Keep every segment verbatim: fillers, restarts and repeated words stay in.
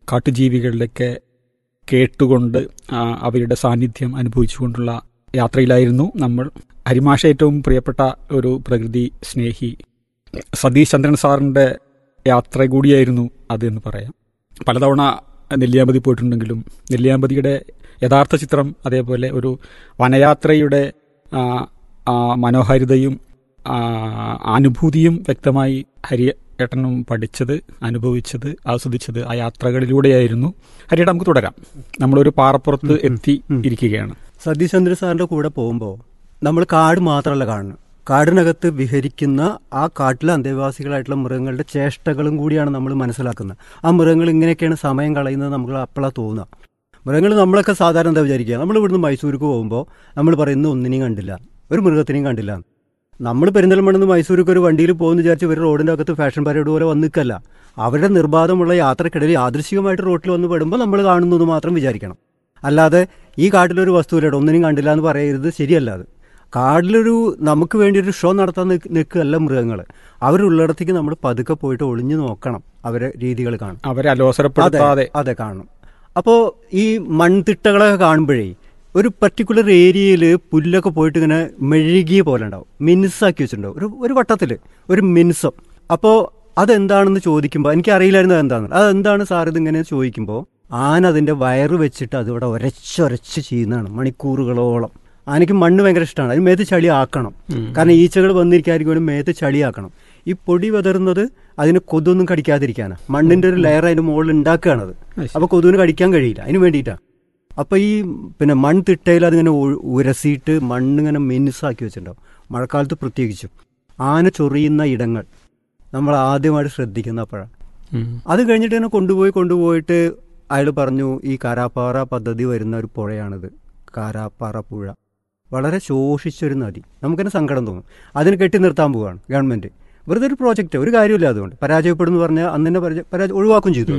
കാട്ടുജീവികളിലൊക്കെ കേട്ടുകൊണ്ട് അവയുടെ സാന്നിധ്യം അനുഭവിച്ചുകൊണ്ടുള്ള യാത്രയിലായിരുന്നു നമ്മൾ. ഹരിമാഷ ഏറ്റവും പ്രിയപ്പെട്ട ഒരു പ്രകൃതി സ്നേഹി സതീഷ് ചന്ദ്രൻ സാറിൻ്റെ യാത്ര കൂടിയായിരുന്നു അത് എന്ന് പറയാം. പലതവണ നെല്ലിയാമ്പതി പോയിട്ടുണ്ടെങ്കിലും നെല്ലിയാമ്പതിയുടെ യഥാർത്ഥ ചിത്രം, അതേപോലെ ഒരു വനയാത്രയുടെ മനോഹാരിതയും അനുഭൂതിയും വ്യക്തമായി ഹരി ഏട്ടനും പഠിച്ചത്, അനുഭവിച്ചത്, ആസ്വദിച്ചത് ആ യാത്രകളിലൂടെയായിരുന്നു. ഹരിയേട്ടൻ, നമുക്ക് തുടരാം. നമ്മളൊരു പാറപ്പുറത്ത് എത്തി ഇരിക്കുകയാണ്. സതീഷ് ചന്ദ്ര സാറിൻ്റെ കൂടെ പോകുമ്പോൾ നമ്മൾ കാട് മാത്രമല്ല കാണുന്നത്, കാടിനകത്ത് വിഹരിക്കുന്ന ആ കാട്ടിലെ അന്തേവാസികളായിട്ടുള്ള മൃഗങ്ങളുടെ ചേഷ്ടകളും കൂടിയാണ് നമ്മൾ മനസ്സിലാക്കുന്നത്. ആ മൃഗങ്ങൾ ഇങ്ങനെയൊക്കെയാണ് സമയം കളയുന്നത് നമുക്ക് അപ്പോഴാണ് തോന്നുക. മൃഗങ്ങൾ നമ്മളൊക്കെ സാധാരണ എന്താ വിചാരിക്കുക, നമ്മൾ ഇവിടുന്ന് മൈസൂർക്ക് പോകുമ്പോൾ നമ്മൾ പറയുന്ന ഒന്നിനെയും കണ്ടില്ല, ഒരു മൃഗത്തിനെയും കണ്ടില്ല. നമ്മൾ പെരിന്തൽമണ്ണെന്ന് മൈസൂർക്ക് ഒരു വണ്ടിയിൽ പോകുമെന്ന് വിചാരിച്ച് ഇവർ റോഡിൻ്റെ അകത്ത് ഫാഷൻ പരേഡ് പോലെ വന്ന് നിൽക്കല്ല. അവരുടെ നിർബാധമുള്ള യാത്രക്കിടയിൽ യാദൃശികമായിട്ട് റോട്ടിൽ വന്ന് പെടുമ്പോൾ നമ്മൾ കാണുന്നത് മാത്രം വിചാരിക്കണം. അല്ലാതെ ഈ കാട്ടിലൊരു വസ്തുവിലൂടെ ഒന്നിനും കണ്ടില്ല എന്ന് പറയരുത്, ശരിയല്ല. അത് കാട്ടിലൊരു നമുക്ക് വേണ്ടി ഒരു ഷോ നടത്താൻ നിൽക്കുകയല്ല മൃഗങ്ങൾ. അവരുള്ളിടത്തേക്ക് നമ്മൾ പതുക്കെ പോയിട്ട് ഒളിഞ്ഞു നോക്കണം, അവരെ രീതികൾ കാണും, അവരെ അലോസരപ്പെടുത്താതെ അതെ കാണും. അപ്പോൾ ഈ മൺതിട്ടകളൊക്കെ കാണുമ്പോഴേ ഒരു പർട്ടിക്കുലർ ഏരിയയിൽ പുല്ലൊക്കെ പോയിട്ട് ഇങ്ങനെ മെഴുകിയ പോലെ ഉണ്ടാവും, മിനുസാക്കി വെച്ചിട്ടുണ്ടാവും, ഒരു ഒരു വട്ടത്തിൽ ഒരു മിനുസം. അപ്പോൾ അതെന്താണെന്ന് ചോദിക്കുമ്പോൾ എനിക്കറിയില്ലായിരുന്നു അതെന്താണെന്ന്. അതെന്താണ് സാർ ഇതിങ്ങനെ ചോദിക്കുമ്പോൾ ആന അതിൻ്റെ വയറ് വെച്ചിട്ട് അതിവിടെ ഒരച്ചൊരച്ച് ചെയ്യുന്നതാണ് മണിക്കൂറുകളോളം. ആനയ്ക്ക് മണ്ണ് ഭയങ്കര ഇഷ്ടമാണ്, അതിന് മേത്ത് ചളി ആക്കണം. കാരണം ഈച്ചകൾ വന്നിരിക്കാതിരിക്കും, മേത്ത് ചളിയാക്കണം. ഈ പൊടി വിതറുന്നത് അതിന് കൊതൊന്നും കടിക്കാതിരിക്കാനാണ്. മണ്ണിൻ്റെ ഒരു ലെയർ അതിൻ്റെ മുകളിൽ ഉണ്ടാക്കുകയാണത്. അപ്പോൾ കൊതുവിന് കടിക്കാൻ കഴിയില്ല, അതിന് വേണ്ടിയിട്ടാണ്. അപ്പോൾ ഈ പിന്നെ മൺതിട്ടയിൽ അതിങ്ങനെ ഉരസിയിട്ട് മണ്ണിങ്ങനെ മിനുസാക്കി വെച്ചിട്ടുണ്ടാവും. മഴക്കാലത്ത് പ്രത്യേകിച്ചും ആന ചൊറിയുന്ന ഇടങ്ങൾ നമ്മൾ ആദ്യമായിട്ട് ശ്രദ്ധിക്കുന്ന അപ്പോഴാണ്. അത് കഴിഞ്ഞിട്ട് തന്നെ കൊണ്ടുപോയി കൊണ്ടുപോയിട്ട് അയാൾ പറഞ്ഞു, ഈ കാരാപ്പാറ പദ്ധതി വരുന്ന ഒരു പുഴയാണിത്, കാരാപ്പാറ പുഴ. വളരെ ശോഷിച്ചൊരു നദി. നമുക്കെന്നെ സങ്കടം തോന്നും. അതിന് കെട്ടി നിർത്താൻ പോവുകയാണ് ഗവൺമെൻറ്. വെറുതെ ഒരു പ്രോജക്റ്റ്, ഒരു കാര്യമില്ല. അതുകൊണ്ട് പരാജയപ്പെടുന്നു പറഞ്ഞാൽ അന്ന് തന്നെ പരാജയം ഒഴിവാക്കും ചെയ്തു.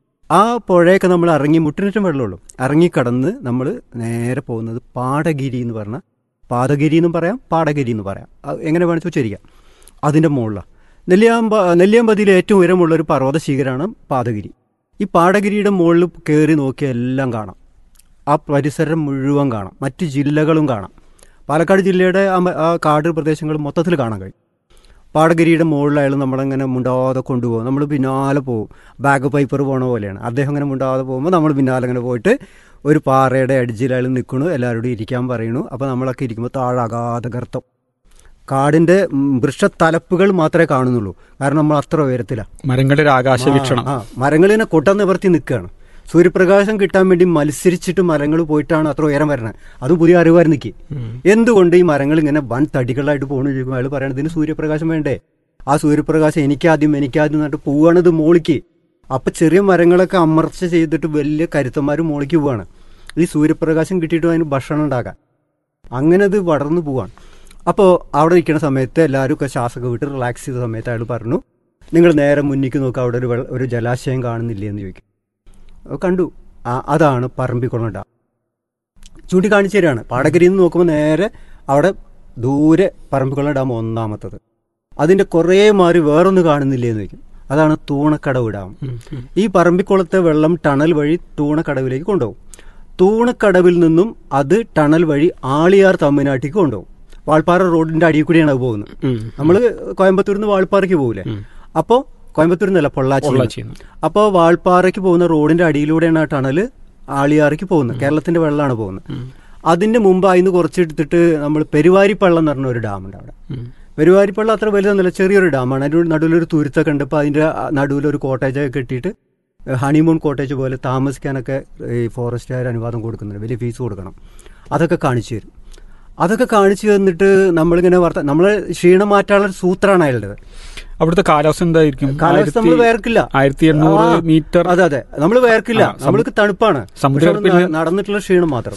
ആ പുഴയൊക്കെ നമ്മൾ ഇറങ്ങി മുട്ടിനിട്ടും വെള്ളമുള്ളൂ ഇറങ്ങിക്കടന്ന് നമ്മൾ നേരെ പോകുന്നത് പാടഗിരി എന്ന് പറഞ്ഞാൽ, പാദഗിരി എന്നും പറയാം, പാടഗിരി എന്ന് പറയാം, എങ്ങനെ വേണമെന്ന് ഉച്ചരിക്കാം. അതിൻ്റെ മുകളിലാണ് നെല്ലിയാമ്പ നെല്ലിയാമ്പതിയിലെ ഏറ്റവും ഉയരമുള്ളൊരു പർവ്വത ശിഖരമാണ് പാദഗിരി. ഈ പാടഗിരിയുടെ മുകളിൽ കയറി നോക്കിയാൽ എല്ലാം കാണാം. ആ പരിസരം മുഴുവൻ കാണാം, മറ്റ് ജില്ലകളും കാണാം. പാലക്കാട് ജില്ലയുടെ ആ കാട് പ്രദേശങ്ങൾ മൊത്തത്തിൽ കാണാൻ കഴിയും. പാടഗിരിയുടെ മുകളിലായാലും നമ്മളങ്ങനെ മുണ്ടാതെ കൊണ്ടുപോകും, നമ്മൾ പിന്നാലെ പോകും. ബാഗ് പൈപ്പർ പോണ പോലെയാണ്. അദ്ദേഹം അങ്ങനെ മുണ്ടാതെ പോകുമ്പോൾ നമ്മൾ പിന്നാലെ അങ്ങനെ പോയിട്ട് ഒരു പാറയുടെ അടിച്ചിലായാലും നിൽക്കണു, എല്ലാവരോടും ഇരിക്കാൻ പറയണു. അപ്പോൾ നമ്മളൊക്കെ ഇരിക്കുമ്പോൾ താഴെ അഗാധ ഗർത്തം, കാടിൻ്റെ വൃക്ഷത്തലപ്പുകൾ മാത്രമേ കാണുന്നുള്ളൂ. കാരണം നമ്മൾ അത്ര ഉയരത്തിലാണ്. മരങ്ങളുടെ ആകാശവീക്ഷണം. ആ മരങ്ങളിനെ കൊട്ട നിവർത്തി നിൽക്കുകയാണ്. സൂര്യപ്രകാശം കിട്ടാൻ വേണ്ടി മത്സരിച്ചിട്ട് മരങ്ങൾ പോയിട്ടാണ് അത്ര ഉയരം വരുന്നത്. അതും പുതിയ അറിവായിരുന്നു എനിക്ക്. എന്തുകൊണ്ട് ഈ മരങ്ങൾ ഇങ്ങനെ വൻ തടികളായിട്ട് പോകുന്നു ചോദിക്കുമ്പോൾ അയാൾ പറയണത് ഇതിന് സൂര്യപ്രകാശം വേണ്ടേ. ആ സൂര്യപ്രകാശം എനിക്കാദ്യം എനിക്കാദ്യം എന്നിട്ട് പോവുകയാണിത് മോളിക്ക്. അപ്പം ചെറിയ മരങ്ങളൊക്കെ അമർച്ച ചെയ്തിട്ട് വലിയ കരുത്തന്മാർ മോളിക്ക് പോവാണ്. ഈ സൂര്യപ്രകാശം കിട്ടിയിട്ട് അതിന് ഭക്ഷണം ഉണ്ടാക്കാൻ. അങ്ങനെ അത് വളർന്നു പോവാണ്. അപ്പോൾ അവിടെ നിൽക്കുന്ന സമയത്ത് എല്ലാവരും ഒക്കെ ശ്വാസമൊക്കെ വിട്ട് റിലാക്സ് ചെയ്ത സമയത്ത് അയാൾ പറഞ്ഞു, നിങ്ങൾ നേരെ മുന്നിക്ക് നോക്കുക, അവിടെ ഒരു ഒരു ജലാശയം കാണുന്നില്ലേ എന്ന് ചോദിക്കും. കണ്ടു, അതാണ് പറമ്പിക്കുളം ഡാം. ചൂണ്ടിക്കാണിച്ചു തരാണ്. പാടഗിരിയിൽ നിന്ന് നോക്കുമ്പോൾ നേരെ അവിടെ ദൂരെ പറമ്പിക്കുളം ഡാം ഒന്നാമത്തത്. അതിൻ്റെ കുറേ മാറി വേറൊന്ന് കാണുന്നില്ലേ എന്ന് ചോദിക്കും. അതാണ് തൂണക്കടവ് ഡാം. ഈ പറമ്പിക്കുളത്തെ വെള്ളം ടണൽ വഴി തൂണക്കടവിലേക്ക് കൊണ്ടുപോകും. തൂണക്കടവിൽ നിന്നും അത് ടണൽ വഴി ആളിയാർ തമിഴ്നാട്ടിലേക്ക് കൊണ്ടുപോകും. വാൾപ്പാറ റോഡിന്റെ അടിയിൽ കൂടിയാണ് അത് പോകുന്നത്. നമ്മൾ കോയമ്പത്തൂരിൽ നിന്ന് വാൾപ്പാറയ്ക്ക് പോകില്ലേ, അപ്പോൾ കോയമ്പത്തൂരിൽ നിന്നല്ല പൊള്ളാച്ചി. അപ്പോൾ വാൾപ്പാറയ്ക്ക് പോകുന്ന റോഡിന്റെ അടിയിലൂടെയാണ് ആ ടണൽ ആളിയാറയ്ക്ക് പോകുന്നത്. കേരളത്തിന്റെ വെള്ളമാണ് പോകുന്നത്. അതിന്റെ മുമ്പ് അതിന് കുറച്ചെടുത്തിട്ട് നമ്മൾ പെരുവാരിപ്പള്ളം എന്ന് പറഞ്ഞ ഒരു ഡാമുണ്ട് അവിടെ. പെരുവാരിപ്പള്ളം അത്ര വലുതൊന്നുമില്ല, ചെറിയൊരു ഡാമാണ്. അതിൻ്റെ നടുവിലൊരു തുരുത്തൊക്കെ ഉണ്ട്. അപ്പോൾ അതിൻ്റെ നടുവിലൊരു കോട്ടേജൊക്കെ കെട്ടിയിട്ട് ഹണിമൂൺ കോട്ടേജ് പോലെ താമസിക്കാനൊക്കെ ഈ ഫോറസ്റ്റുകാർ അനുവാദം കൊടുക്കുന്നുണ്ട്, വലിയ ഫീസ് കൊടുക്കണം. അതൊക്കെ കാണിച്ചു തരും. അതൊക്കെ കാണിച്ചു തന്നിട്ട് നമ്മളിങ്ങനെ വാർത്ത നമ്മളെ ക്ഷീണം മാറ്റാനുള്ള സൂത്രമാണ് അയാളുടെ. അവിടുത്തെ കാലാവസ്ഥ എന്തായിരിക്കും? കാലാവസ്ഥ നമ്മൾ വേർക്കില്ല. ആയിരത്തി എണ്ണൂറ് മീറ്റർ അതെ അതെ നമ്മൾ വേർക്കില്ല. നമ്മൾക്ക് തണുപ്പാണ്, നടന്നിട്ടുള്ള ക്ഷീണം മാത്രം.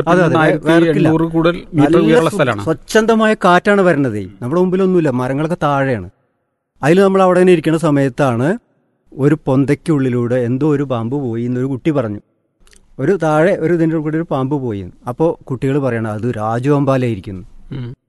സ്വച്ഛന്തമായ കാറ്റാണ് വരണത്. നമ്മുടെ മുമ്പിലൊന്നുമില്ല, മരങ്ങളൊക്കെ താഴെയാണ്. അതിൽ നമ്മൾ അവിടെ തന്നെ ഇരിക്കുന്ന സമയത്താണ് ഒരു പൊന്തയ്ക്കുള്ളിലൂടെ എന്തോ ഒരു പാമ്പ് പോയി എന്നൊരു കുട്ടി പറഞ്ഞു. ഒരു താഴെ ഒരു ഇതിൻ്റെ കൂടെ ഒരു പാമ്പ് പോയി. അപ്പോൾ കുട്ടികൾ പറയണം അത് രാജവെമ്പാലയിരിക്കുന്നു.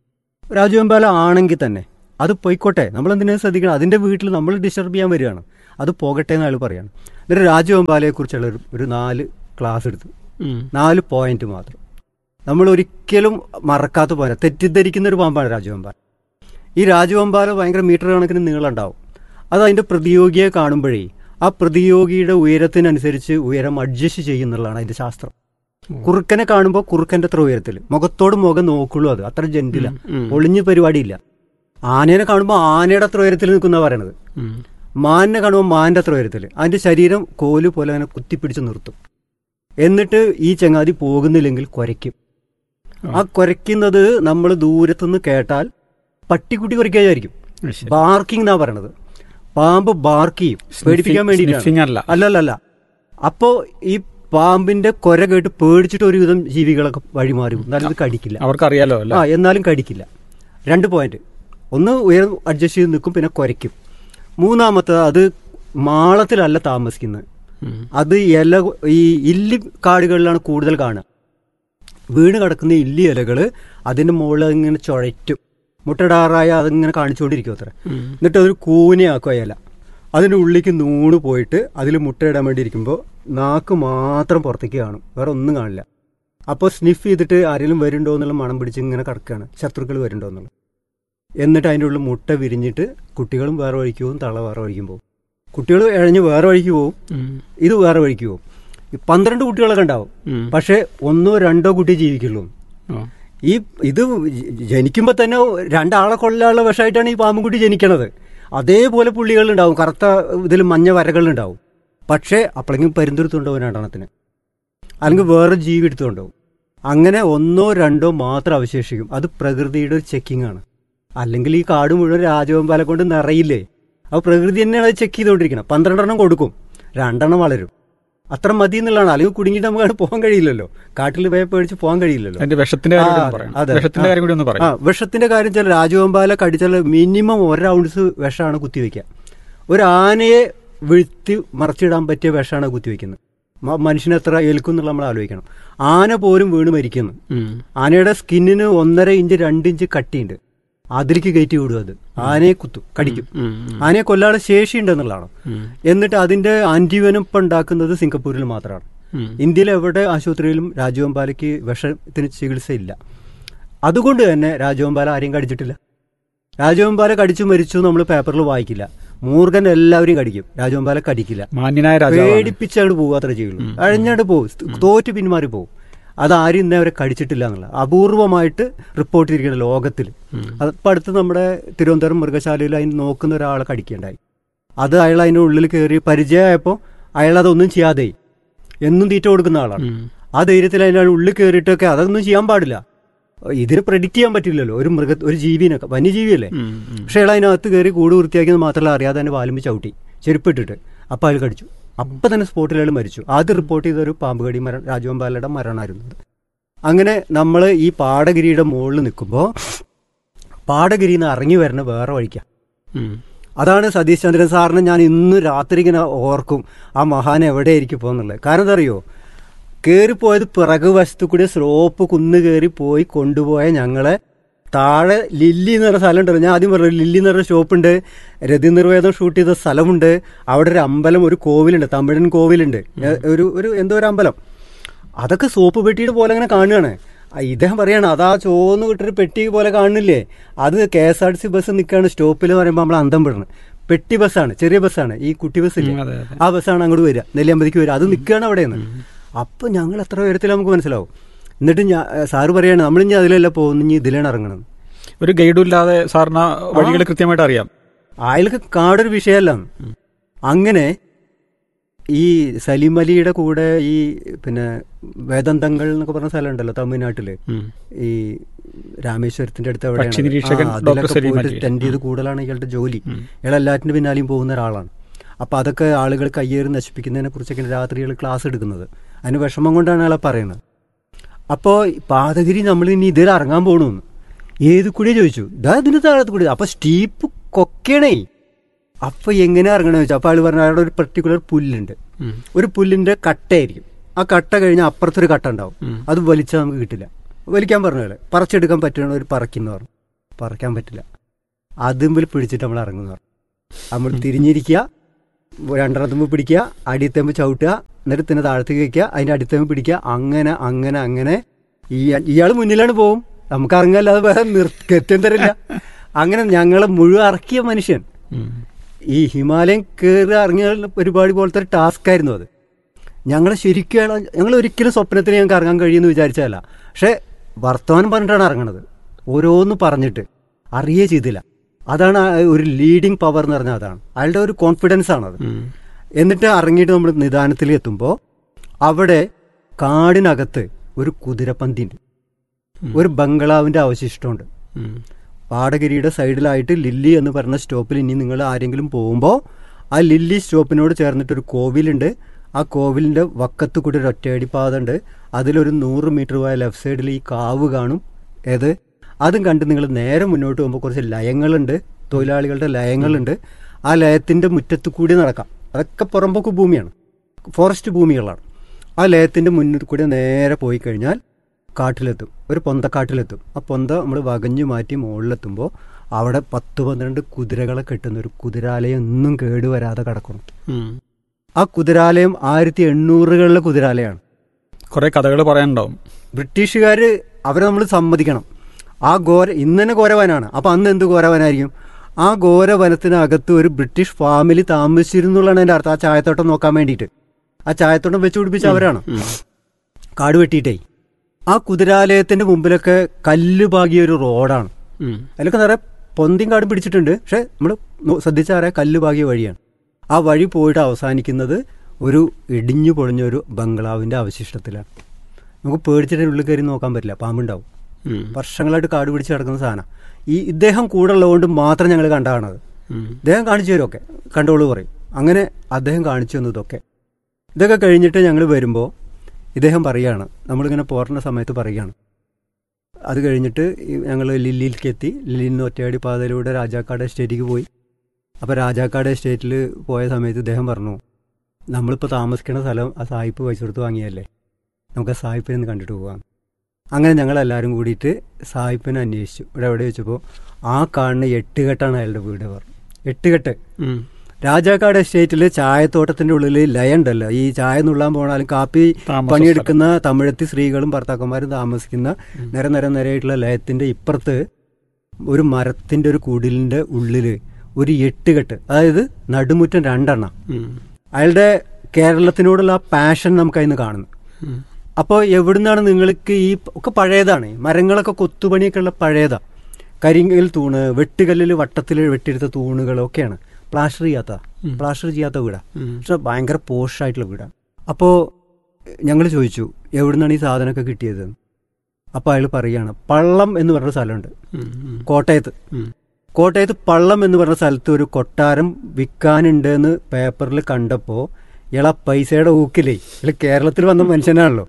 രാജവെമ്പാല ആണെങ്കിൽ തന്നെ അത് പോയിക്കോട്ടെ, നമ്മളെന്തിനാ ശ്രദ്ധിക്കണം? അതിൻ്റെ വീട്ടിൽ നമ്മൾ ഡിസ്റ്റർബ് ചെയ്യാൻ വരികയാണ്. അത് പോകട്ടെ എന്ന് അയാൾ പറയാണ്. എന്നിട്ട് രാജവെമ്പാലയെ കുറിച്ചുള്ള ഒരു ഒരു നാല് ക്ലാസ് എടുത്തു, നാല് പോയിന്റ് മാത്രം. നമ്മൾ ഒരിക്കലും മറക്കാത്ത പോലെ തെറ്റിദ്ധരിക്കുന്ന ഒരു പാമ്പാണ് രാജവെമ്പാല. ഈ രാജവെമ്പാല ഭയങ്കര മീറ്റർ കണക്കിന് നീളമുണ്ടാവും. അത് അതിൻ്റെ പ്രതിയോഗിയെ കാണുമ്പോഴേ ആ പ്രതിയോഗിയുടെ ഉയരത്തിനനുസരിച്ച് ഉയരം അഡ്ജസ്റ്റ് ചെയ്യുന്നുള്ളതാണ് അതിൻ്റെ ശാസ്ത്രം. കുറുക്കനെ കാണുമ്പോൾ കുറുക്കൻ്റെ അത്ര ഉയരത്തിൽ, മുഖത്തോട് മുഖം നോക്കുള്ളൂ, അത് അത്ര ജെന്റില, ഒളിഞ്ഞ് പരിപാടിയില്ല. ആനേനെ കാണുമ്പോൾ ആനയുടെ അത്ര ഉയരത്തിൽ നിൽക്കുന്ന പറയണത്. മാനിനെ കാണുമ്പോൾ മാനിൻ്റെ അത്ര ഉയരത്തിൽ, അതിൻ്റെ ശരീരം കോല് പോലെ അങ്ങനെ കുത്തിപ്പിടിച്ച് നിർത്തും. എന്നിട്ട് ഈ ചങ്ങാതി പോകുന്നില്ലെങ്കിൽ കുരയ്ക്കും. ആ കുരയ്ക്കുന്നത് നമ്മൾ ദൂരത്തുനിന്ന് കേട്ടാൽ പട്ടിക്കുട്ടി കുരയ്ക്കായിരിക്കും. ബാർക്കിംഗ് എന്നാ പറയണത്. പാമ്പ് ബാർക്ക് ചെയ്യും, പേടിപ്പിക്കാൻ വേണ്ടിയിട്ടാണ്. അല്ലല്ല. അപ്പോ ഈ പാമ്പിന്റെ കൊര കേട്ട് പേടിച്ചിട്ട് ഒരുവിധം ജീവികളൊക്കെ വഴിമാറും. എന്നാലും ഇത് കടിക്കില്ല, അവർക്കറിയാലോ. ആ എന്നാലും കടിക്കില്ല. രണ്ട് പോയിന്റ്. ഒന്ന് ഉയരം അഡ്ജസ്റ്റ് ചെയ്ത് നിൽക്കും, പിന്നെ കുരയ്ക്കും. മൂന്നാമത്തത് അത് മാളത്തിലല്ല താമസിക്കുന്നത്. അത് ഇല ഈ ഇല്ലി കാടുകളിലാണ് കൂടുതൽ കാണുക. വീണ് കിടക്കുന്ന ഇല്ലി ഇലകള് അതിന്റെ മുകളിൽ അതിങ്ങനെ ചുഴറ്റും. മുട്ടടാറായ അതിങ്ങനെ കാണിച്ചുകൊണ്ടിരിക്കും അത്ര. എന്നിട്ട് അതൊരു കൂനയാക്കും ആ ഇല. അതിൻ്റെ ഉള്ളിലേക്ക് നൂണ് പോയിട്ട് അതിൽ മുട്ടയിടാൻ വേണ്ടി ഇരിക്കുമ്പോൾ നാക്ക് മാത്രം പുറത്തേക്ക് കാണും, വേറെ ഒന്നും കാണില്ല. അപ്പോൾ സ്നിഫ് ചെയ്തിട്ട് ആരെങ്കിലും വരുന്നുണ്ടോ എന്നുള്ള മണം പിടിച്ച് ഇങ്ങനെ കിടക്കുകയാണ്, ശത്രുക്കൾ വരുന്നുണ്ടോ എന്നുള്ളത്. എന്നിട്ട് അതിൻ്റെ ഉള്ളിൽ മുട്ട വിരിഞ്ഞിട്ട് കുട്ടികളും വേറെ വഴിക്ക് പോകും, തള്ള വേറെ വഴിക്കും പോകും. കുട്ടികൾ ഇഴഞ്ഞ് വേറെ വഴിക്ക് പോകും, ഇത് വേറെ വഴിക്ക് പോകും. പന്ത്രണ്ട് കുട്ടികളൊക്കെ ഉണ്ടാവും, പക്ഷെ ഒന്നോ രണ്ടോ കുട്ടി ജീവിക്കുള്ളൂ. ഈ ഇത് ജനിക്കുമ്പോൾ തന്നെ രണ്ടാളെ കൊല്ലാനുള്ള വിഷമായിട്ടാണ് ഈ പാമ്പുകുട്ടി ജനിക്കണത്. അതേപോലെ പുള്ളികളുണ്ടാവും, കറുത്ത ഇതിൽ മഞ്ഞ വരകളുണ്ടാവും. പക്ഷേ അപ്പോഴെങ്കിലും പരുന്തെടുത്തുണ്ടാവും രണ്ടെണ്ണത്തിന്, അല്ലെങ്കിൽ വേറെ ജീവി എടുത്തുകൊണ്ടാവും. അങ്ങനെ ഒന്നോ രണ്ടോ മാത്രം അവശേഷിക്കും. അത് പ്രകൃതിയുടെ ഒരു ചെക്കിംഗ് ആണ്. അല്ലെങ്കിൽ ഈ കാട് മുഴുവൻ രാജവെമ്പാല കൊണ്ട് നിറയില്ലേ? അപ്പോൾ പ്രകൃതി തന്നെയാണ് അത് ചെക്ക് ചെയ്തുകൊണ്ടിരിക്കണം. പന്ത്രണ്ടെണ്ണം കൊടുക്കും, രണ്ടെണ്ണം വളരും, അത്ര മതി എന്നുള്ളതാണ്. അല്ലെങ്കിൽ കുടുങ്ങിയിട്ട് നമുക്ക് അവിടെ പോകാൻ കഴിയില്ലല്ലോ, കാട്ടിൽ പോയി പേടിച്ച് പോകാൻ കഴിയില്ലല്ലോ. അതെ, ആ വിഷത്തിന്റെ കാര്യം ചില രാജവെമ്പാല കടിച്ചാൽ മിനിമം ഒരു ഔൺസ് വിഷമാണ് കുത്തിവെക്കുക. ഒരു ആനയെ വീഴ്ത്തി മറച്ചിടാൻ പറ്റിയ വിഷമാണ് കുത്തിവെക്കുന്നത്. മനുഷ്യനെ എത്ര ഏൽക്കും എന്നുള്ള നമ്മൾ ആലോചിക്കണം. ആന പോലും വീണ് മരിക്കുന്നു. ആനയുടെ സ്കിന്നിന് ഒന്നര ഇഞ്ച് രണ്ടിഞ്ച് കട്ടിയുണ്ട്, അതിലേക്ക് കയറ്റി വിടും. അത് ആനയെ കുത്തും, കടിക്കും. ആനയെ കൊല്ലാനുള്ള ശേഷി ഉണ്ടെന്നുള്ളതാണ്. എന്നിട്ട് അതിന്റെ ആന്റിവെനം ഇപ്പം ഉണ്ടാക്കുന്നത് സിംഗപ്പൂരിൽ മാത്രമാണ്. ഇന്ത്യയിൽ എവിടെ ആശുപത്രിയിലും രാജവെമ്പാലയ്ക്ക് വിഷത്തിന് ചികിത്സയില്ല. അതുകൊണ്ട് തന്നെ രാജവെമ്പാല ആരെയും കടിച്ചിട്ടില്ല. രാജവെമ്പാല കടിച്ചു മരിച്ചു നമ്മൾ പേപ്പറിൽ വായിക്കില്ല. മൂർഖൻ എല്ലാവരെയും കടിക്കും, രാജവെമ്പാല കടിക്കില്ല. പേടിപ്പിച്ച് അങ്ങോട്ട് പോകുക, അത്ര ചെയ്യുള്ളൂ. അഴിഞ്ഞാണ്ട് പോകും, തോറ്റ് പിന്മാറി പോകും. അതാരും ഇന്നേ അവരെ കടിച്ചിട്ടില്ല എന്നുള്ള അപൂർവമായിട്ട് റിപ്പോർട്ട് ചെയ്തിരിക്കുന്ന ലോകത്തിൽ. അതിപ്പോൾ അടുത്ത് നമ്മുടെ തിരുവനന്തപുരം മൃഗശാലയിൽ അതിന് നോക്കുന്ന ഒരാളെ കടിക്കുകയുണ്ടായി. അത് അയാൾ അതിൻ്റെ ഉള്ളിൽ കയറി പരിചയമായപ്പോൾ അയാൾ അതൊന്നും ചെയ്യാതെ എന്നും തീറ്റ കൊടുക്കുന്ന ആളാണ്. ആ ധൈര്യത്തിൽ അതിൻ്റെ ഉള്ളിൽ കയറിയിട്ടൊക്കെ അതൊന്നും ചെയ്യാൻ പാടില്ല. ഇതിന് പ്രെഡിക്റ്റ് ചെയ്യാൻ പറ്റില്ലല്ലോ ഒരു മൃഗ ഒരു ജീവിനൊക്കെ, വന്യജീവിയല്ലേ. പക്ഷേ അയാൾ അതിനകത്ത് കയറി കൂട് വൃത്തിയാക്കിയത് മാത്രമല്ല അറിയാതെ തന്നെ വാലുമ്പ് ചവിട്ടി ചെരുപ്പിട്ടിട്ട് അപ്പം അയാൾ കടിച്ചു. അപ്പം തന്നെ സ്പോട്ടിൽ അയാൾ മരിച്ചു. ആദ്യം റിപ്പോർട്ട് ചെയ്തൊരു പാമ്പ് കടി മരണം രാജവെമ്പാലയുടെ മരണമായിരുന്നത്. അങ്ങനെ നമ്മൾ ഈ പാടഗിരിയുടെ മുകളിൽ നിൽക്കുമ്പോൾ പാടഗിരിയിൽ നിന്ന് ഇറങ്ങി വരുന്ന വേറെ വഴിക്കാം. അതാണ് സതീഷ് ചന്ദ്രൻ സാറിനെ ഞാൻ ഇന്ന് രാത്രി ഇങ്ങനെ ഓർക്കും, ആ മഹാൻ എവിടെയായിരിക്കും പോകുന്നുള്ളത്. കാരണം എന്താ അറിയോ, കയറിപ്പോയത് പിറകു വശത്തു കൂടി സ്ലോപ്പ് കുന്ന് കയറി പോയി കൊണ്ടുപോയ ഞങ്ങളെ താഴെ ലില്ലി എന്ന് പറഞ്ഞ സ്ഥലം ഉണ്ടല്ലോ. ഞാൻ ആദ്യം പറഞ്ഞു ലില്ലി എന്ന് പറഞ്ഞ ഷോപ്പുണ്ട്, രതി നിർവേദം ഷൂട്ട് ചെയ്ത സ്ഥലമുണ്ട്, അവിടെ ഒരു അമ്പലം, ഒരു കോവിലുണ്ട്, തമിഴൻ കോവിലുണ്ട്, ഒരു ഒരു എന്തോ ഒരു അമ്പലം. അതൊക്കെ സോപ്പ് പെട്ടിയുടെ പോലെ അങ്ങനെ കാണുകയാണ്. ഇദ്ദേഹം പറയാണ് അതാ ചോന്ന് വിട്ടൊരു പെട്ടി പോലെ കാണുന്നില്ലേ, അത് K S R T C bus നിൽക്കുകയാണ് സ്റ്റോപ്പിൽ എന്ന് പറയുമ്പോൾ നമ്മൾ അന്തം പെടുന്നത്. പെട്ടി ബസ്സാണ്, ചെറിയ ബസ്സാണ്, ഈ കുട്ടി ബസ്സില്ലേ ആ ബസ്സാണ് അങ്ങോട്ട് വരിക, നെല്ലിയമ്പതിക്ക് വരിക, അത് നിൽക്കുകയാണ് അവിടെയെന്ന്. അപ്പോൾ ഞങ്ങൾ എത്ര ഉയരത്തിൽ നമുക്ക് മനസ്സിലാവും. എന്നിട്ട് ഞാൻ സാറ് പറയാണ് നമ്മളിഞ്ഞ് അതിലല്ല പോകുന്ന, ഇനി ഇതിലാണ് ഇറങ്ങണം. ഒരു ഗൈഡും ഇല്ലാതെ സാറിന് വഴികൾ കൃത്യമായിട്ട് അറിയാം. അയാൾക്ക് കാടൊരു വിഷയമല്ല. അങ്ങനെ ഈ സലീം അലിയുടെ കൂടെ ഈ പിന്നെ വേദന്തങ്ങൾ എന്നൊക്കെ പറഞ്ഞ സ്ഥലം ഉണ്ടല്ലോ തമിഴ്നാട്ടില്, ഈ രാമേശ്വരത്തിന്റെ അടുത്ത് എവിടെയാണ് ടെൻഡ് ചെയ്ത് കൂടുതലാണ് ഇയാളുടെ ജോലി. ഇയാൾ എല്ലാറ്റിന്റെ പിന്നാലെയും പോകുന്ന ഒരാളാണ്. അപ്പൊ അതൊക്കെ ആളുകൾ കയ്യേറി നശിപ്പിക്കുന്നതിനെ കുറിച്ചൊക്കെ രാത്രികൾ ക്ലാസ് എടുക്കുന്നത്. അതിന് വിഷമം കൊണ്ടാണ് അയാളെ പറയുന്നത്. അപ്പോൾ പാതഗിരി നമ്മൾ ഇനി ഇതിൽ ഇറങ്ങാൻ പോകണമെന്ന് ഏത് കൂടിയേ ചോദിച്ചു. ഇതാ ഇതിന് താഴത്ത് കൂടി. അപ്പൊ സ്റ്റീപ്പ് കൊക്കണേ. അപ്പൊ എങ്ങനെ ഇറങ്ങണമെന്ന് ചോദിച്ചു. അപ്പൊ ആള് പറഞ്ഞ അവിടെ ഒരു പെർട്ടിക്കുലർ പുല്ലുണ്ട്, ഒരു പുല്ലിന്റെ കട്ടയായിരിക്കും. ആ കട്ട കഴിഞ്ഞാൽ അപ്പുറത്തൊരു കട്ട ഉണ്ടാവും, അത് വലിച്ചാൽ നമുക്ക് കിട്ടില്ല. വലിക്കാൻ പറഞ്ഞ പറിച്ചെടുക്കാൻ പറ്റണ ഒരു പറക്കുന്ന പറഞ്ഞു, പറിക്കാൻ പറ്റില്ല. അതുമ്പിൽ പിടിച്ചിട്ട് നമ്മൾ ഇറങ്ങുന്ന പറഞ്ഞു. നമ്മൾ തിരിഞ്ഞിരിക്കുക, രണ്ടെണ്ണത്തുമ്പ് പിടിക്കുക, അടിയത്തേമ്പ് ചവിട്ടുക, എന്നിട്ട് പിന്നെ താഴത്തേക്ക് വയ്ക്കുക, അതിൻ്റെ അടിത്തേമ്പ് പിടിക്കുക. അങ്ങനെ അങ്ങനെ അങ്ങനെ ഈ ഇയാൾ മുന്നിലാണ് പോവും, നമുക്ക് ഇറങ്ങല്ലാതെ വേറെ നിർത്തിയെത്താൻ തരില്ല. അങ്ങനെ ഞങ്ങളെ മുഴുവൻ ഇറക്കിയ മനുഷ്യൻ. ഈ ഹിമാലയം കയറി ഇറങ്ങിയ പരിപാടി പോലത്തെ ഒരു ടാസ്ക് ആയിരുന്നു അത്. ഞങ്ങൾ ശരിക്കും ഞങ്ങൾ ഒരിക്കലും സ്വപ്നത്തിന് ഞങ്ങൾക്ക് ഇറങ്ങാൻ കഴിയുമെന്ന് വിചാരിച്ചതല്ല. പക്ഷേ വർത്തമാനം പറഞ്ഞിട്ടാണ് ഇറങ്ങണത്, ഓരോന്ന് പറഞ്ഞിട്ട് അറിയേ ചെയ്തില്ല. അതാണ് ഒരു ലീഡിങ് പവർ എന്ന് പറഞ്ഞാൽ അതാണ്, അയാളുടെ ഒരു കോൺഫിഡൻസ് ആണത്. എന്നിട്ട് ഇറങ്ങിയിട്ട് നമ്മൾ നിദാനത്തിൽ എത്തുമ്പോൾ അവിടെ കാടിനകത്ത് ഒരു കുതിരപ്പന്തിയുണ്ട്, ഒരു ബംഗ്ലാവിൻ്റെ അവശിഷ്ടമുണ്ട്. പാടഗിരിയുടെ സൈഡിലായിട്ട് ലില്ലി എന്ന് പറഞ്ഞ സ്റ്റോപ്പിൽ ഇനി നിങ്ങൾ ആരെങ്കിലും പോകുമ്പോൾ ആ ലില്ലി സ്റ്റോപ്പിനോട് ചേർന്നിട്ടൊരു കോവിലുണ്ട്. ആ കോവിലിൻ്റെ വക്കത്ത് കൂടി ഒരു ഒറ്റയടി പാത ഉണ്ട്. അതിലൊരു നൂറ് മീറ്റർ പോയ ലെഫ്റ്റ് സൈഡിൽ ഈ കാവ് കാണും. ഏത് അതും കണ്ട് നിങ്ങൾ നേരെ മുന്നോട്ട് പോകുമ്പോൾ കുറച്ച് ലയങ്ങളുണ്ട്, തൊഴിലാളികളുടെ ലയങ്ങളുണ്ട്. ആ ലയത്തിൻ്റെ മുറ്റത്ത് കൂടി നടക്കാം. അതൊക്കെ പുറമ്പോക്ക് ഭൂമിയാണ്, ഫോറസ്റ്റ് ഭൂമികളാണ്. ആ ലയത്തിൻ്റെ മുന്നിൽ കൂടി നേരെ പോയി കഴിഞ്ഞാൽ കാട്ടിലെത്തും, ഒരു പൊന്തക്കാട്ടിലെത്തും. ആ പൊന്ത നമ്മൾ വകഞ്ഞു മാറ്റി മുകളിലെത്തുമ്പോൾ അവിടെ പത്ത് പന്ത്രണ്ട് കുതിരകളെ കെട്ടുന്ന ഒരു കുതിരാലയം ഒന്നും കേടുവരാതെ കിടക്കണം. ആ കുതിരാലയം ആയിരത്തി എണ്ണൂറുകളിലെ കുതിരാലയമാണ്. കുറെ കഥകൾ പറയാനുണ്ടാവും. ബ്രിട്ടീഷുകാർ അവരെ നമ്മൾ സമ്മതിക്കണം. ആ ഘോര ഇന്ന് തന്നെ ഘോരവനാണ്, അപ്പം അന്ന് എന്ത് ഘോരവനായിരിക്കും? ആ ഘോരവനത്തിനകത്ത് ഒരു ബ്രിട്ടീഷ് ഫാമിലി താമസിച്ചിരുന്നുള്ളതാണ് എൻ്റെ അർത്ഥം. ആ ചായത്തോട്ടം നോക്കാൻ വേണ്ടിയിട്ട് ആ ചായത്തോട്ടം വെച്ച് പിടിപ്പിച്ച അവരാണ്, കാട് വെട്ടിയിട്ടേ. ആ കുതിരാലയത്തിന്റെ മുമ്പിലൊക്കെ കല്ല് പാകിയ ഒരു റോഡാണ്. അതിലൊക്കെ നിറയെ പൊന്തിയും കാടും പിടിച്ചിട്ടുണ്ട്. പക്ഷെ നമ്മൾ ശ്രദ്ധിച്ചാൽ അറിയാം കല്ല് പാകിയ വഴിയാണ്. ആ വഴി പോയിട്ട് അവസാനിക്കുന്നത് ഒരു ഇടിഞ്ഞു പൊളിഞ്ഞൊരു ബംഗ്ലാവിന്റെ അവശിഷ്ടത്തിലാണ്. നമുക്ക് പേടിച്ചിട്ട് ഉള്ളിൽ കയറി നോക്കാൻ പറ്റില്ല, പാമ്പുണ്ടാവും. വർഷങ്ങളായിട്ട് കാട് പിടിച്ച് കിടക്കുന്ന സാധനം. ഈ ഇദ്ദേഹം കൂടെ ഉള്ളതുകൊണ്ട് മാത്രം ഞങ്ങൾ കണ്ടാണത്. ഇദ്ദേഹം കാണിച്ചു തരുമൊക്കെ, കണ്ടോളൂ പറയും. അങ്ങനെ അദ്ദേഹം കാണിച്ചു തന്നതൊക്കെ. ഇതൊക്കെ കഴിഞ്ഞിട്ട് ഞങ്ങൾ വരുമ്പോൾ ഇദ്ദേഹം പറയുകയാണ്, നമ്മളിങ്ങനെ പോരുന്ന സമയത്ത് പറയുകയാണ്. അത് കഴിഞ്ഞിട്ട് ഞങ്ങൾ ലില്ലിയിലേക്ക് എത്തി. ലില്ലിയിൽ നിന്ന് ഒറ്റയടി പാതയിലൂടെ രാജാക്കാട് എസ്റ്റേറ്റിലേക്ക് പോയി. അപ്പോൾ രാജാക്കാട് എസ്റ്റേറ്റിൽ പോയ സമയത്ത് ഇദ്ദേഹം പറഞ്ഞു, നമ്മളിപ്പോൾ താമസിക്കുന്ന സ്ഥലം ആ സായിപ്പ് പൈസ കൊടുത്ത് വാങ്ങിയല്ലേ, നമുക്ക് ആ സായിപ്പിനെ ഒന്ന് കണ്ടിട്ട് പോകാം. അങ്ങനെ ഞങ്ങളെല്ലാവരും കൂടിയിട്ട് സായിപ്പിനെ അന്വേഷിച്ചു. ഇവിടെ എവിടെ വെച്ചപ്പോൾ ആ കാണുന്ന എട്ടുകെട്ടാണ് അയാളുടെ വീട് പറഞ്ഞു. എട്ടുകെട്ട് രാജാക്കാട് എസ്റ്റേറ്റിൽ ചായത്തോട്ടത്തിന്റെ ഉള്ളിൽ ലയ ഉണ്ടല്ലോ, ഈ ചായ നുള്ളാൻ പോണാലും കാപ്പി പണിയെടുക്കുന്ന തമിഴത്തി സ്ത്രീകളും ഭർത്താക്കന്മാരും താമസിക്കുന്ന നിര നിര നിരയായിട്ടുള്ള ലയത്തിന്റെ ഇപ്പുറത്ത് ഒരു മരത്തിന്റെ ഒരു കുടിലിന്റെ ഉള്ളില് ഒരു എട്ടുകെട്ട്, അതായത് നടുമുറ്റം രണ്ടെണ്ണം. അയാളുടെ കേരളത്തിനോടുള്ള ആ പാഷൻ നമുക്ക് അതിന് കാണുന്നു. അപ്പോൾ എവിടുന്നാണ് നിങ്ങൾക്ക് ഈ ഒക്കെ പഴയതാണ്, മരങ്ങളൊക്കെ കൊത്തുപണിയൊക്കെ ഉള്ള പഴയതാ. കരിങ്കൽ തൂണ്, വെട്ടുകല്ലിൽ വട്ടത്തിൽ വെട്ടിയെടുത്ത തൂണുകളൊക്കെയാണ്. പ്ലാസ്റ്റർ ചെയ്യാത്ത പ്ലാസ്റ്റർ ചെയ്യാത്ത വീടാണ്, പക്ഷെ ഭയങ്കര പോഷായിട്ടുള്ള വീടാണ്. അപ്പോൾ ഞങ്ങൾ ചോദിച്ചു എവിടുന്നാണ് ഈ സാധനമൊക്കെ കിട്ടിയത്. അപ്പോൾ അയാൾ പറയുകയാണ്, പള്ളം എന്ന് പറഞ്ഞ സ്ഥലമുണ്ട് കോട്ടയത്ത്. കോട്ടയത്ത് പള്ളം എന്ന് പറഞ്ഞ സ്ഥലത്ത് ഒരു കൊട്ടാരം വിൽക്കാനുണ്ട് എന്ന് പേപ്പറിൽ കണ്ടപ്പോൾ ഇയാളെ പൈസയുടെ ഊക്കിലേ, ഇയാൾ കേരളത്തിൽ വന്ന മനുഷ്യനാണല്ലോ,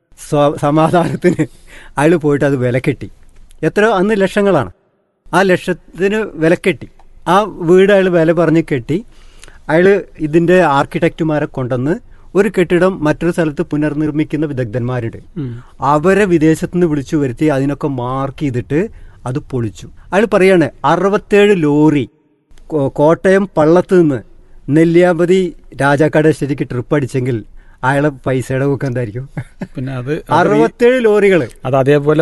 സമാധാനത്തിന് അയാൾ പോയിട്ട് അത് വിലക്കെട്ടി. എത്രയോ അന്ന് ലക്ഷങ്ങളാണ്, ആ ലക്ഷത്തിന് വിലക്കെട്ടി. ആ വീട് അയാൾ വില പറഞ്ഞ് കെട്ടി. അയാൾ ഇതിൻ്റെ ആർക്കിടെക്റ്റുമാരെ കൊണ്ടുവന്ന് ഒരു കെട്ടിടം മറ്റൊരു സ്ഥലത്ത് പുനർനിർമ്മിക്കുന്ന വിദഗ്ധന്മാരുണ്ട്, അവരെ വിദേശത്തു നിന്ന് വിളിച്ചു വരുത്തി അതിനൊക്കെ മാർക്ക് ചെയ്തിട്ട് അത് പൊളിച്ചു. അയാൾ പറയാണ് അറുപത്തേഴ് ലോറി കോട്ടയം പള്ളത്ത് നിന്ന് നെല്ലിയാമ്പതി രാജാക്കാട് എസ്റ്റേറ്റിക്ക് ട്രിപ്പ് അടിച്ചെങ്കിൽ അയാളെ പൈസയുടെ ബുക്ക് എന്തായിരിക്കും? പിന്നെ അത് അറുപത്തേഴ് ലോറികള് അത് അതേപോലെ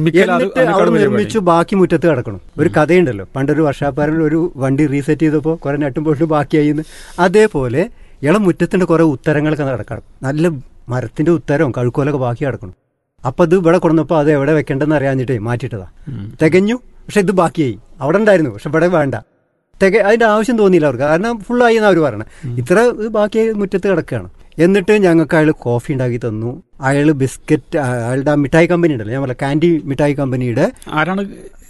അവിടെ നിർമ്മിച്ചു, ബാക്കി മുറ്റത്ത് കിടക്കണം. ഒരു കഥയുണ്ടല്ലോ, പണ്ടൊരു വർഷാപ്പാരൻ ഒരു വണ്ടി റീസെറ്റ് ചെയ്തപ്പോൾ കുറെ നട്ടും പോയിട്ട് ബാക്കിയായിന്ന്. അതേപോലെ ഇളം മുറ്റത്തിന്റെ കുറെ ഉത്തരങ്ങളൊക്കെ നടക്കണം, നല്ല മരത്തിന്റെ ഉത്തരവും കഴുക്കോലൊക്കെ ബാക്കി കിടക്കണം. അപ്പൊ ഇത് ഇവിടെ കൊണ്ടുവന്നപ്പോൾ അത് എവിടെ വെക്കേണ്ടെന്ന് അറിയാഞ്ഞിട്ടേ മാറ്റിയിട്ടതാ. തികഞ്ഞു, പക്ഷെ ഇത് ബാക്കിയായി. അവിടെ ഉണ്ടായിരുന്നു, പക്ഷെ ഇവിടെ വേണ്ട. തിക അതിന്റെ ആവശ്യം തോന്നിയില്ല അവർക്ക്, കാരണം ഫുള്ളായി എന്നാ അവർ പറയണത്. ഇത്ര ഇത് ബാക്കിയായി മുറ്റത്ത് കിടക്കുകയാണ്. എന്നിട്ട് ഞങ്ങൾക്ക് അയാൾ കോഫി ഉണ്ടാക്കി തന്നു. അയാൾ ബിസ്ക്കറ്റ്, അയാളുടെ മിഠായി കമ്പനി ഉണ്ടല്ലോ, ഞാൻ പറയാം കാൻഡി മിഠായി കമ്പനിയുടെ ആരാണ്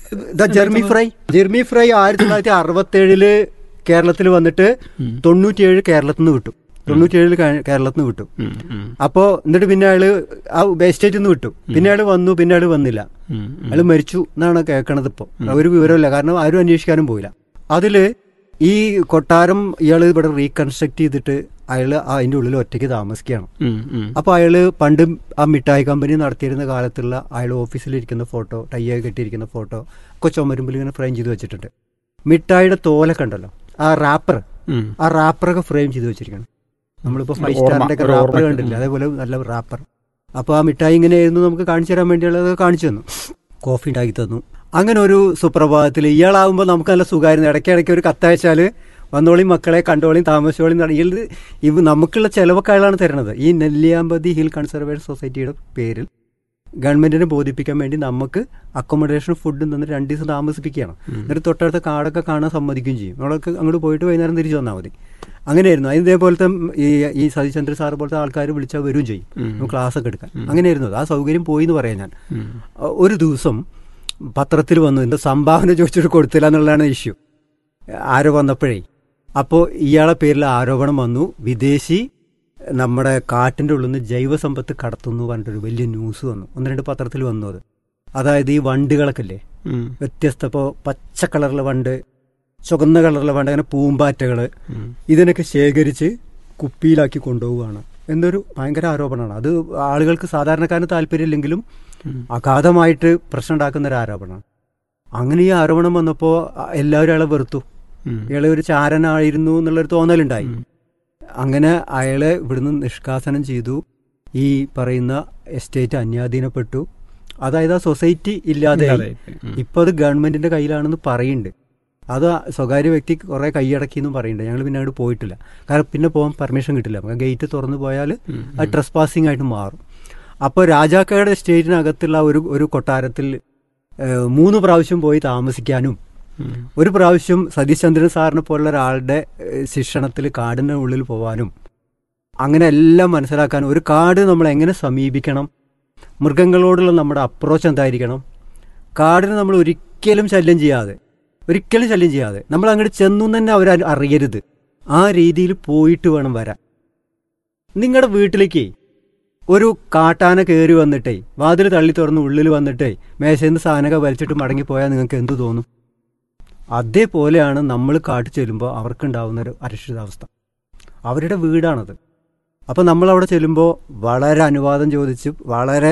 ജെർമി ഫ്രൈ. ജെർമി ഫ്രൈ ആയിരത്തി തൊള്ളായിരത്തി അറുപത്തി ഏഴില് കേരളത്തിൽ വന്നിട്ട് തൊണ്ണൂറ്റിയേഴ് കേരളത്തിൽ നിന്ന് വിട്ടു. തൊണ്ണൂറ്റിയേഴില് കേരളത്തിൽ നിന്ന് വിട്ടു. അപ്പോ എന്നിട്ട് പിന്നെ അയാള് ആ എസ്റ്റേറ്റിൽ നിന്ന് വിട്ടു. പിന്നെ അയാൾ വന്നു, പിന്നെ അയാൾ വന്നില്ല. അയാൾ മരിച്ചു എന്നാണ് കേൾക്കണത്. ഇപ്പൊ ഒരു വിവരമില്ല, കാരണം ആരും അന്വേഷിക്കാനും പോയില്ല. അതില് ഈ കൊട്ടാരം ഇയാൾ ഇവിടെ റീകൺസ്ട്രക്ട് ചെയ്തിട്ട് അയാൾ അതിന്റെ ഉള്ളിൽ ഒറ്റയ്ക്ക് താമസിക്കുകയാണ്. അപ്പൊ അയാള് പണ്ട് ആ മിഠായി കമ്പനി നടത്തിയിരുന്ന കാലത്തുള്ള അയാൾ ഓഫീസിലിരിക്കുന്ന ഫോട്ടോ, ടൈയൊക്കെ കെട്ടിയിരിക്കുന്ന ഫോട്ടോ ഒക്കെ ചുമരുമ്പിൽ ഇങ്ങനെ ഫ്രെയിം ചെയ്ത് വെച്ചിട്ടുണ്ട്. മിഠായിയുടെ തോലൊക്കെ ഉണ്ടല്ലോ, ആ റാപ്പർ ആ റാപ്പറൊക്കെ ഫ്രെയിം ചെയ്ത് വെച്ചിരിക്കണം. നമ്മളിപ്പോൾ ഫൈവ് സ്റ്റാറിൻ്റെ ഒക്കെ റാപ്പർ കണ്ടില്ല, അതേപോലെ നല്ല റാപ്പർ. അപ്പോൾ ആ മിഠായി ഇങ്ങനെയായിരുന്നു നമുക്ക് കാണിച്ചു തരാൻ വേണ്ടിയുള്ളത് കാണിച്ചു തന്നു, കോഫി ഉണ്ടാക്കി തന്നു. അങ്ങനെ ഒരു സുപ്രഭാതത്തിൽ ഇയാളാവുമ്പോൾ നമുക്ക് നല്ല സുഖമായിരുന്നു. ഇടയ്ക്കിടയ്ക്ക് ഒരു കത്തയച്ചാൽ വന്നോളിയും മക്കളെ കണ്ടോളിയും താമസിച്ചോളിയും ഇയാൾ ഇവ നമുക്കുള്ള ചിലവൊക്കെ അയാളാണ് തരുന്നത്. ഈ നെല്ലിയാമ്പതി ഹിൽ കൺസർവേഷൻ സൊസൈറ്റിയുടെ പേരിൽ ഗവൺമെന്റിനെ ബോധിപ്പിക്കാൻ വേണ്ടി നമുക്ക് അക്കോമഡേഷൻ ഫുഡും തന്നിട്ട് രണ്ട് ദിവസം താമസിപ്പിക്കുകയാണ്. എന്നിട്ട് തൊട്ടടുത്ത കാടൊക്കെ കാണാൻ സമ്മതിക്കുകയും ചെയ്യും. നമ്മളൊക്കെ അങ്ങോട്ട് പോയിട്ട് വൈകുന്നേരം തിരിച്ചു വന്നാൽ മതി. അങ്ങനെയായിരുന്നു. ഇതേപോലത്തെ ഈ ഈ സതീശ് സാർ പോലത്തെ ആൾക്കാർ വിളിച്ചാൽ വരും ചെയ്യും, നമുക്ക് ക്ലാസ് ഒക്കെ എടുക്കാൻ. അങ്ങനെയായിരുന്നു. ആ സൗകര്യം പോയി എന്ന് പറയാം ഞാൻ. ഒരു ദിവസം പത്രത്തിൽ വന്നു, എൻ്റെ സംഭാവന ചോദിച്ചിട്ട് കൊടുത്തില്ല എന്നുള്ളതാണ് ഇഷ്യൂ. ആരോ വന്നപ്പോഴേ അപ്പോൾ ഇയാളെ പേരിൽ ആരോപണം വന്നു, വിദേശി നമ്മുടെ കാട്ടിൻ്റെ ഉള്ളിൽ നിന്ന് ജൈവസമ്പത്ത് കടത്തുന്നു പറഞ്ഞിട്ടൊരു വലിയ ന്യൂസ് വന്നു. ഒന്ന് രണ്ട് പത്രത്തിൽ വന്നു അത്. അതായത് ഈ വണ്ടുകളൊക്കെ ഇല്ലേ, വ്യത്യസ്ത ഇപ്പോൾ പച്ച കളറിലെ വണ്ട്, ചുവന്ന കളറിലെ വണ്ട്, അങ്ങനെ പൂമ്പാറ്റകൾ, ഇതിനൊക്കെ ശേഖരിച്ച് കുപ്പിയിലാക്കി കൊണ്ടുപോവുകയാണ് എന്നൊരു ഭയങ്കര ആരോപണമാണ്. അത് ആളുകൾക്ക് സാധാരണക്കാരന് താല്പര്യമില്ലെങ്കിലും അഗാധമായിട്ട് പ്രശ്നം ഉണ്ടാക്കുന്ന ഒരു ആരോപണമാണ്. അങ്ങനെ ഈ ആരോപണം വന്നപ്പോൾ എല്ലാവരും അയാളെ വെറുത്തു. ഇയാളെ ഒരു ചാരനായിരുന്നു എന്നുള്ളൊരു തോന്നലുണ്ടായി. അങ്ങനെ അയാളെ ഇവിടുന്ന് നിഷ്കാസനം ചെയ്തു. ഈ പറയുന്ന എസ്റ്റേറ്റ് അന്യാധീനപ്പെട്ടു. അതായത് ആ സൊസൈറ്റി ഇല്ലാതെ ഇപ്പം അത് ഗവൺമെന്റിന്റെ കയ്യിലാണെന്ന് പറയുന്നുണ്ട്. അത് സ്വകാര്യ വ്യക്തി കുറെ കൈയടക്കിയെന്നും പറയുന്നുണ്ട്. ഞങ്ങൾ പിന്നെ അവിടെ പോയിട്ടില്ല, കാരണം പിന്നെ പോകാൻ പെർമിഷൻ കിട്ടില്ല. നമുക്ക് ഗേറ്റ് തുറന്നു പോയാൽ അത് ട്രസ് പാസിംഗ് ആയിട്ട് മാറും. അപ്പോൾ രാജാക്കയുടെ എസ്റ്റേറ്റിനകത്തുള്ള ഒരു ഒരു കൊട്ടാരത്തിൽ മൂന്ന് പ്രാവശ്യം പോയി താമസിക്കാനും ഒരു പ്രാവശ്യം സതീഷ് ചന്ദ്രൻ സാറിനെ പോലുള്ള ഒരാളുടെ ശിക്ഷണത്തിൽ കാടിൻ്റെ ഉള്ളിൽ പോകാനും അങ്ങനെ എല്ലാം മനസ്സിലാക്കാനും, ഒരു കാട് നമ്മൾ എങ്ങനെ സമീപിക്കണം, മൃഗങ്ങളോടുള്ള നമ്മുടെ അപ്രോച്ച് എന്തായിരിക്കണം, കാടിനെ നമ്മൾ ഒരിക്കലും ശല്യം ചെയ്യാതെ ഒരിക്കലും ശല്യം ചെയ്യാതെ നമ്മൾ അങ്ങോട്ട് ചെന്നു തന്നെ അവർ അറിയരുത്, ആ രീതിയിൽ പോയിട്ട് വേണം വരാൻ. നിങ്ങളുടെ വീട്ടിലേക്ക് ഒരു കാട്ടാന കയറി വന്നിട്ടേ വാതിൽ തള്ളി തുറന്ന് ഉള്ളിൽ വന്നിട്ടേ മേശയിൽ നിന്ന് സാധനമൊക്കെ വലിച്ചിട്ട് മടങ്ങിപ്പോയാൽ നിങ്ങൾക്ക് എന്ത് തോന്നും? അതേപോലെയാണ് നമ്മൾ കാട്ടിൽ ചെല്ലുമ്പോൾ അവർക്കുണ്ടാവുന്ന ഒരു അരക്ഷിതാവസ്ഥ. അവരുടെ വീടാണത്. അപ്പം നമ്മളവിടെ ചെല്ലുമ്പോൾ വളരെ അനുവാദം ചോദിച്ച് വളരെ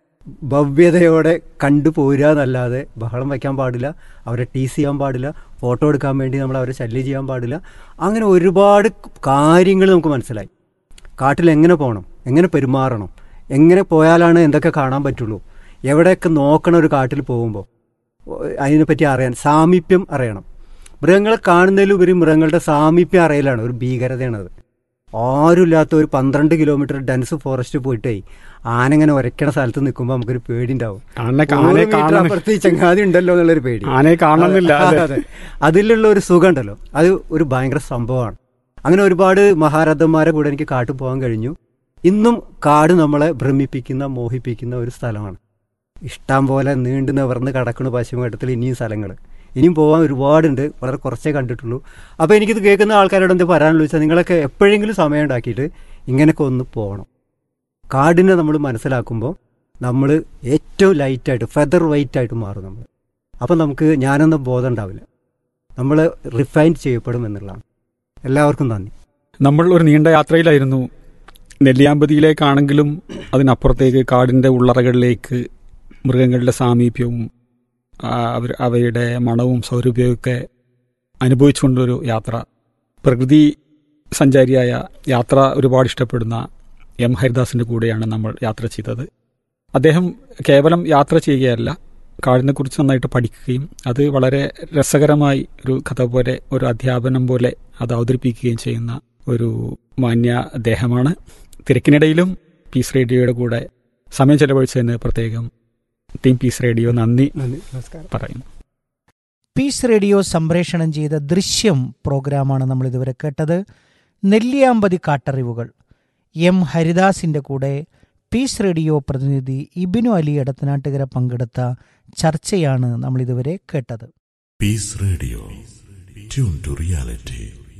ഭവ്യതയോടെ കണ്ടുപോരുക എന്നല്ലാതെ ബഹളം വയ്ക്കാൻ പാടില്ല, അവരെ ടീസ് ചെയ്യാൻ പാടില്ല, ഫോട്ടോ എടുക്കാൻ വേണ്ടി നമ്മൾ അവരെ ശല്യം ചെയ്യാൻ പാടില്ല. അങ്ങനെ ഒരുപാട് കാര്യങ്ങൾ നമുക്ക് മനസ്സിലായി. കാട്ടിൽ എങ്ങനെ പോകണം, എങ്ങനെ പെരുമാറണം, എങ്ങനെ പോയാലാണ് എന്തൊക്കെ കാണാൻ പറ്റുള്ളൂ, എവിടെയൊക്കെ നോക്കണം ഒരു കാട്ടിൽ പോകുമ്പോൾ, അതിനെപ്പറ്റി അറിയാൻ സാമീപ്യം അറിയണം. മൃഗങ്ങളെ കാണുന്നതിലുപരി മൃഗങ്ങളുടെ സാമീപ്യം അറിയലാണ് ഒരു ഭീകരതയാണത്. ആരുമില്ലാത്ത ഒരു പന്ത്രണ്ട് കിലോമീറ്റർ ഡെൻസ് ഫോറസ്റ്റ് പോയിട്ടേ ആനങ്ങനെ ഒരയ്ക്കണ സ്ഥലത്ത് നിൽക്കുമ്പോൾ നമുക്കൊരു പേടി ഉണ്ടാവും. അപ്പുറത്ത് ചങ്ങാതി ഉണ്ടല്ലോ എന്നുള്ളൊരു പേടി. അതെ, അതിലുള്ള ഒരു സുഖം ഉണ്ടല്ലോ, അത് ഒരു ഭയങ്കര സംഭവമാണ്. അങ്ങനെ ഒരുപാട് മഹാരഥന്മാരെ കൂടെ എനിക്ക് കാട്ടിൽ പോകാൻ കഴിഞ്ഞു. ഇന്നും കാട് നമ്മളെ ഭ്രമിപ്പിക്കുന്ന മോഹിപ്പിക്കുന്ന ഒരു സ്ഥലമാണ്. ഇഷ്ടം പോലെ നീണ്ടു നിവർന്ന് കിടക്കുന്ന പശ്ചിമഘട്ടത്തിൽ ഇനിയും സ്ഥലങ്ങൾ ഇനിയും പോകാൻ ഒരുപാടുണ്ട്, വളരെ കുറച്ചേ കണ്ടിട്ടുള്ളൂ. അപ്പോൾ എനിക്കിത് കേൾക്കുന്ന ആൾക്കാരോട് എന്താ പറയാനുള്ളൂ വെച്ചാൽ, നിങ്ങളൊക്കെ എപ്പോഴെങ്കിലും സമയം ഉണ്ടാക്കിയിട്ട് ഇങ്ങനെയൊക്കെ ഒന്ന് പോകണം. കാടിനെ നമ്മൾ മനസ്സിലാക്കുമ്പോൾ നമ്മൾ ഏറ്റവും ലൈറ്റായിട്ട് ഫെദർ വെയ്റ്റ് ആയിട്ട് മാറും നമ്മൾ. അപ്പം നമുക്ക് ഞാനെന്ന ബോധം ഉണ്ടാവില്ല, നമ്മൾ റിഫൈൻ ചെയ്യപ്പെടും എന്നുള്ളതാണ്. എല്ലാവർക്കും നന്ദി. നമ്മൾ ഒരു നീണ്ട യാത്രയിലായിരുന്നു. നെല്ലിയാമ്പതിയിലേക്കാണെങ്കിലും അതിനപ്പുറത്തേക്ക് കാടിൻ്റെ ഉള്ളറകളിലേക്ക് മൃഗങ്ങളുടെ സാമീപ്യവും അവർ അവയുടെ മണവും സൗരഭ്യവുമൊക്കെ അനുഭവിച്ചുകൊണ്ടൊരു യാത്ര. പ്രകൃതി സഞ്ചാരിയായ യാത്ര ഒരുപാട് ഇഷ്ടപ്പെടുന്ന എം ഹരിദാസിൻ്റെ കൂടെയാണ് നമ്മൾ യാത്ര ചെയ്തത്. അദ്ദേഹം കേവലം യാത്ര ചെയ്യുകയല്ല, കാടിനെക്കുറിച്ച് നന്നായിട്ട് പഠിക്കുകയും അത് വളരെ രസകരമായി ഒരു കഥ പോലെ, ഒരു അധ്യാപനം പോലെ അത് അവതരിപ്പിക്കുകയും ചെയ്യുന്ന ഒരു മാന്യ അദ്ദേഹമാണ്. തിരക്കിനിടയിലും പീസ് റേഡിയോയുടെ കൂടെ സമയം ചെലവഴിച്ചതിന് പ്രത്യേകം ടീം പീസ് റേഡിയോ നന്ദി പറയുന്നു. പീസ് റേഡിയോ സംപ്രേഷണം ചെയ്ത ദൃശ്യം പ്രോഗ്രാമാണ് നമ്മൾ ഇതുവരെ കേട്ടത്. നെല്ലിയാമ്പതി കാട്ടറിവുകൾ. എം ഹരിദാസിന്റെ കൂടെ പീസ് റേഡിയോ പ്രതിനിധി ഇബിനു അലി എടത്തനാട്ടുകര പങ്കെടുത്ത ചർച്ചയാണ് നമ്മൾ ഇതുവരെ കേട്ടത്. Piece radio, tune to reality.